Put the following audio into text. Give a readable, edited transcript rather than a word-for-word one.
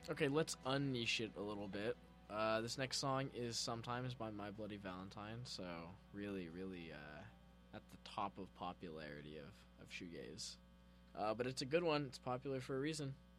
Okay, let's unniche it a little bit. This next song is Sometimes by My Bloody Valentine, so really at the top of popularity of shoegaze. But it's a good one. It's popular for a reason.